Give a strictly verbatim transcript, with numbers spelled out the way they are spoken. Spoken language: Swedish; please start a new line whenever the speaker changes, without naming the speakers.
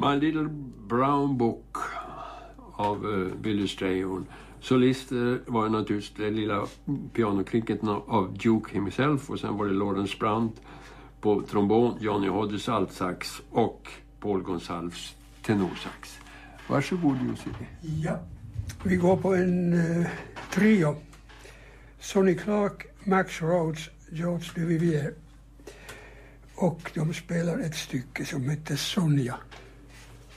My Little Brown Book av uh, Billy Strayhorn. Solister var naturligtvis det lilla pianoklicket av Duke himself, och sen var det Lawrence Brandt på trombon, Johnny Hodges altsax och Paul Gonsalves tenorsax. Varsågod, Jussi.
Ja, vi går på en uh, trio. Sonny Clark, Max Rhodes, George Duvivier. Och de spelar ett stycke som heter Sonja.